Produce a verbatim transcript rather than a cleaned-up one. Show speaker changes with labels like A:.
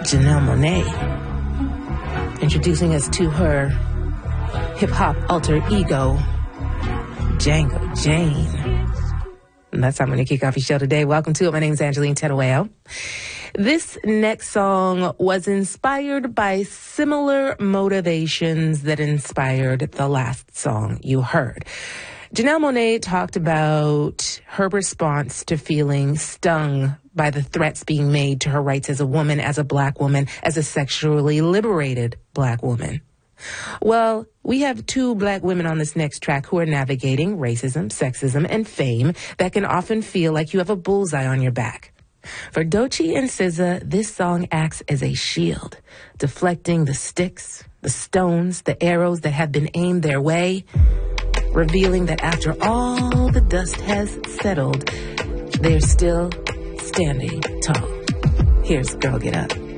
A: Janelle Monáe, introducing us to her hip-hop alter ego, Django Jane. And that's how I'm going to kick off your show today. Welcome to it. My name is Angeline Terueo. This next song was inspired by similar motivations that inspired the last song you heard. Janelle Monáe talked about her response to feeling stung by the threats being made to her rights as a woman, as a black woman, as a sexually liberated black woman. Well, we have two black women on this next track who are navigating racism, sexism, and fame that can often feel like you have a bullseye on your back. For Doechii and S Z A, this song acts as a shield, deflecting the sticks, the stones, the arrows that have been aimed their way, revealing that after all the dust has settled, they're still standing tall. Here's Girl Get Up.